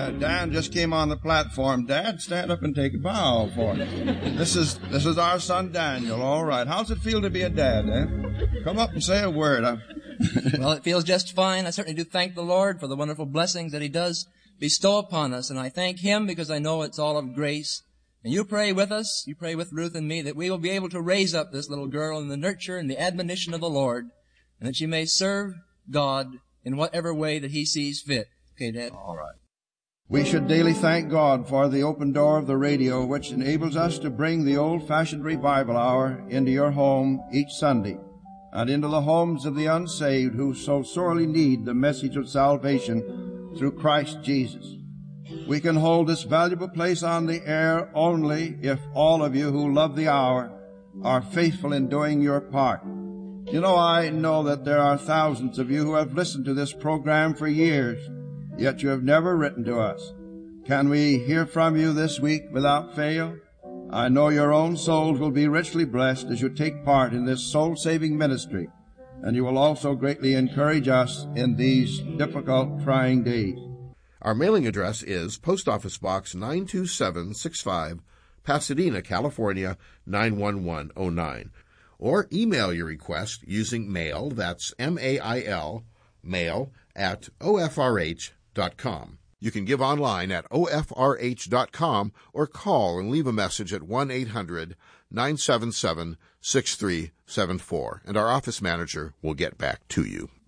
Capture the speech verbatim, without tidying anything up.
right. Dan just came on the platform. Dad, stand up and take a bow for me. This is this is our son Daniel. All right. How's it feel to be a dad, eh? Come up and say a word. Huh? Well, it feels just fine. I certainly do thank the Lord for the wonderful blessings that He does bestow upon us. And I thank Him because I know it's all of grace. And you pray with us, you pray with Ruth and me, that we will be able to raise up this little girl in the nurture and the admonition of the Lord, and that she may serve God in whatever way that He sees fit. Okay, Dad? All right. We should daily thank God for the open door of the radio, which enables us to bring the old-fashioned revival hour into your home each Sunday, and into the homes of the unsaved who so sorely need the message of salvation through Christ Jesus. We can hold this valuable place on the air only if all of you who love the hour are faithful in doing your part. You know, I know that there are thousands of you who have listened to this program for years, yet you have never written to us. Can we hear from you this week without fail? I know your own souls will be richly blessed as you take part in this soul-saving ministry, and you will also greatly encourage us in these difficult, trying days. Our mailing address is Post Office Box nine two seven six five, Pasadena, California, nine one one oh nine. Or email your request using mail, that's M A I L, mail at O F R H dot com. You can give online at O F R H dot com or call and leave a message at one eight hundred nine seven seven six three seven four, and our office manager will get back to you.